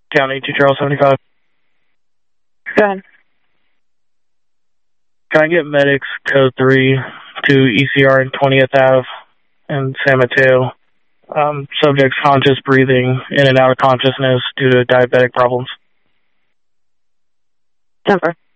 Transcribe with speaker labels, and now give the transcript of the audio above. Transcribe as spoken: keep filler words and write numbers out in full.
Speaker 1: County two Charles seventy-five.
Speaker 2: Go ahead.
Speaker 1: Can I get medics code three to E C R in twentieth Avenue in San Mateo? Um, subject's conscious breathing in and out of consciousness due to diabetic problems.
Speaker 2: Denver.